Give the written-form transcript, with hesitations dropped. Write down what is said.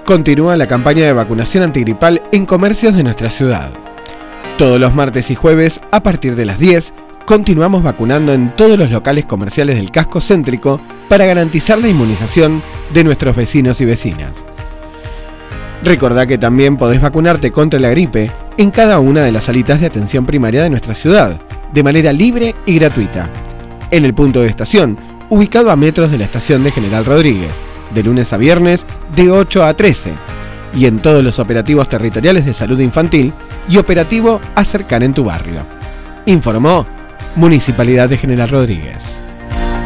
Continúa la campaña de vacunación antigripal en comercios de nuestra ciudad. Todos los martes y jueves, a partir de las 10, continuamos vacunando en todos los locales comerciales del casco céntrico para garantizar la inmunización de nuestros vecinos y vecinas. Recordá que también podés vacunarte contra la gripe en cada una de las salitas de atención primaria de nuestra ciudad, de manera libre y gratuita. En el punto de estación, ubicado a metros de la estación de General Rodríguez, de lunes a viernes de 8 a 13, y en todos los operativos territoriales de salud infantil y operativo Acercar en tu barrio. Informó Municipalidad de General Rodríguez.